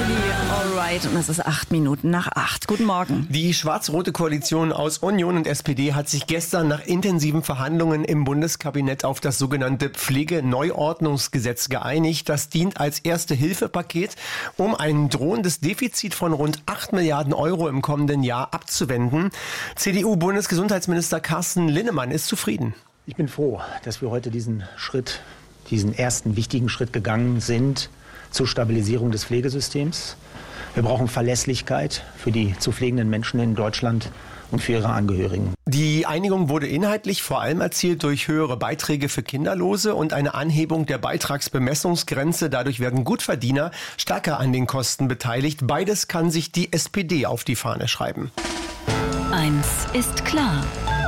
Lee, alright. Und es ist 8:08. Guten Morgen. Die schwarz-rote Koalition aus Union und SPD hat sich gestern nach intensiven Verhandlungen im Bundeskabinett auf das sogenannte Pflegeneuordnungsgesetz geeinigt. Das dient als Erste-Hilfe-Paket, um ein drohendes Defizit von rund 8 Milliarden Euro im kommenden Jahr abzuwenden. CDU-Bundesgesundheitsminister Carsten Linnemann ist zufrieden. Ich bin froh, dass wir heute diesen ersten wichtigen Schritt gegangen sind zur Stabilisierung des Pflegesystems. Wir brauchen Verlässlichkeit für die zu pflegenden Menschen in Deutschland und für ihre Angehörigen. Die Einigung wurde inhaltlich vor allem erzielt durch höhere Beiträge für Kinderlose und eine Anhebung der Beitragsbemessungsgrenze. Dadurch werden Gutverdiener stärker an den Kosten beteiligt. Beides kann sich die SPD auf die Fahne schreiben. Eins ist klar.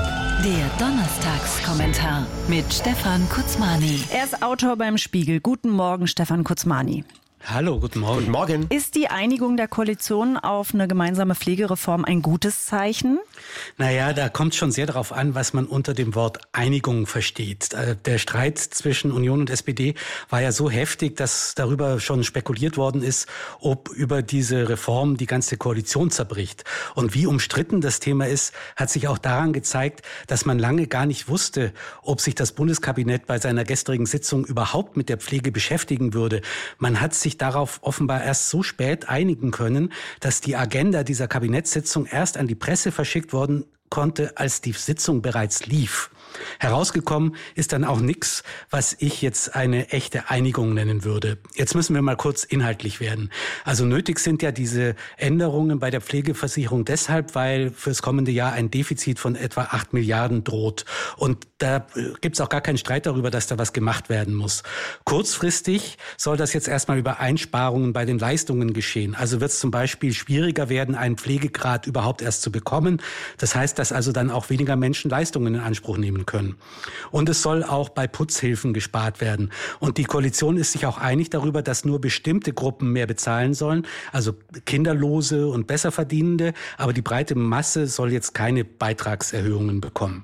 Der Donnerstagskommentar mit Stefan Kutzmani. Er ist Autor beim Spiegel. Guten Morgen, Stefan Kutzmani. Hallo, guten Morgen. Guten Morgen. Ist die Einigung der Koalition auf eine gemeinsame Pflegereform ein gutes Zeichen? Naja, da kommt schon sehr darauf an, was man unter dem Wort Einigung versteht. Der Streit zwischen Union und SPD war ja so heftig, dass darüber schon spekuliert worden ist, ob über diese Reform die ganze Koalition zerbricht. Und wie umstritten das Thema ist, hat sich auch daran gezeigt, dass man lange gar nicht wusste, ob sich das Bundeskabinett bei seiner gestrigen Sitzung überhaupt mit der Pflege beschäftigen würde. Man hat sich darauf offenbar erst so spät einigen können, dass die Agenda dieser Kabinettssitzung erst an die Presse verschickt worden konnte, als die Sitzung bereits lief. Herausgekommen ist dann auch nichts, was ich jetzt eine echte Einigung nennen würde. Jetzt müssen wir mal kurz inhaltlich werden. Also nötig sind ja diese Änderungen bei der Pflegeversicherung deshalb, weil fürs kommende Jahr ein Defizit von etwa 8 Milliarden droht. Und da gibt's auch gar keinen Streit darüber, dass da was gemacht werden muss. Kurzfristig soll das jetzt erstmal über Einsparungen bei den Leistungen geschehen. Also wird es zum Beispiel schwieriger werden, einen Pflegegrad überhaupt erst zu bekommen. Das heißt, dass also dann auch weniger Menschen Leistungen in Anspruch nehmen können. Und es soll auch bei Putzhilfen gespart werden. Und die Koalition ist sich auch einig darüber, dass nur bestimmte Gruppen mehr bezahlen sollen, also Kinderlose und Besserverdienende, aber die breite Masse soll jetzt keine Beitragserhöhungen bekommen.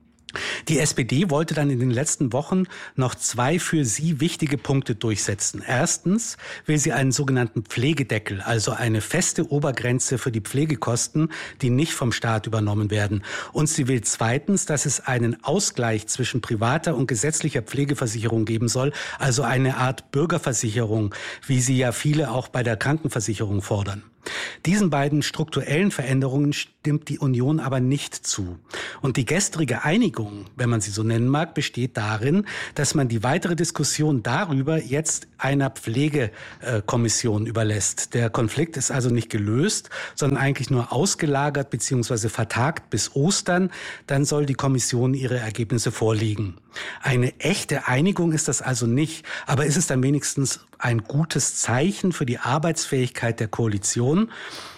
Die SPD wollte dann in den letzten Wochen noch 2 für sie wichtige Punkte durchsetzen. Erstens will sie einen sogenannten Pflegedeckel, also eine feste Obergrenze für die Pflegekosten, die nicht vom Staat übernommen werden. Und sie will zweitens, dass es einen Ausgleich zwischen privater und gesetzlicher Pflegeversicherung geben soll, also eine Art Bürgerversicherung, wie sie ja viele auch bei der Krankenversicherung fordern. Diesen beiden strukturellen Veränderungen stimmt die Union aber nicht zu. Und die gestrige Einigung, wenn man sie so nennen mag, besteht darin, dass man die weitere Diskussion darüber jetzt einer Pflegekommission überlässt. Der Konflikt ist also nicht gelöst, sondern eigentlich nur ausgelagert bzw. vertagt bis Ostern. Dann soll die Kommission ihre Ergebnisse vorlegen. Eine echte Einigung ist das also nicht, aber ist es dann wenigstens ein gutes Zeichen für die Arbeitsfähigkeit der Koalition?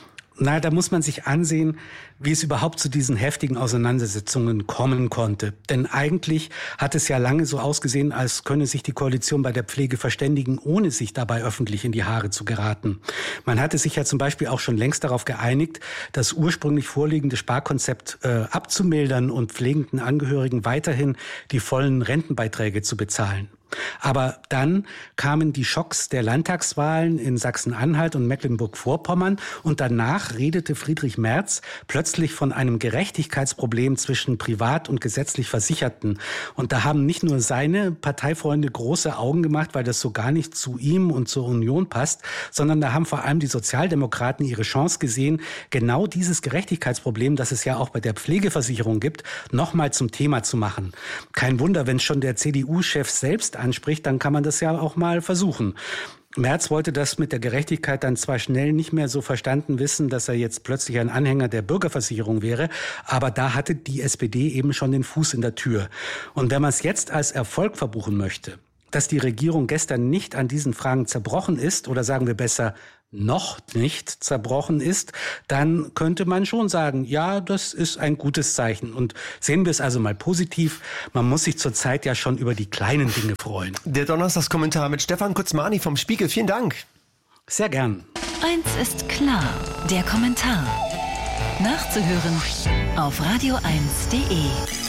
Na, da muss man sich ansehen, wie es überhaupt zu diesen heftigen Auseinandersetzungen kommen konnte. Denn eigentlich hat es ja lange so ausgesehen, als könne sich die Koalition bei der Pflege verständigen, ohne sich dabei öffentlich in die Haare zu geraten. Man hatte sich ja zum Beispiel auch schon längst darauf geeinigt, das ursprünglich vorliegende Sparkonzept abzumildern und pflegenden Angehörigen weiterhin die vollen Rentenbeiträge zu bezahlen. Aber dann kamen die Schocks der Landtagswahlen in Sachsen-Anhalt und Mecklenburg-Vorpommern und danach redete Friedrich Merz plötzlich von einem Gerechtigkeitsproblem zwischen privat und gesetzlich Versicherten. Und da haben nicht nur seine Parteifreunde große Augen gemacht, weil das so gar nicht zu ihm und zur Union passt, sondern da haben vor allem die Sozialdemokraten ihre Chance gesehen, genau dieses Gerechtigkeitsproblem, das es ja auch bei der Pflegeversicherung gibt, nochmal zum Thema zu machen. Kein Wunder, wenn schon der CDU-Chef selbst anspricht, dann kann man das ja auch mal versuchen. Merz wollte das mit der Gerechtigkeit dann zwar schnell nicht mehr so verstanden wissen, dass er jetzt plötzlich ein Anhänger der Bürgerversicherung wäre, aber da hatte die SPD eben schon den Fuß in der Tür. Und wenn man es jetzt als Erfolg verbuchen möchte, dass die Regierung gestern nicht an diesen Fragen zerbrochen ist, oder sagen wir besser, noch nicht zerbrochen ist, dann könnte man schon sagen, ja, das ist ein gutes Zeichen. Und sehen wir es also mal positiv, man muss sich zurzeit ja schon über die kleinen Dinge freuen. Der Donnerstagskommentar mit Stefan Kutzmani vom Spiegel. Vielen Dank. Sehr gern. Eins ist klar, der Kommentar. Nachzuhören auf radio1.de.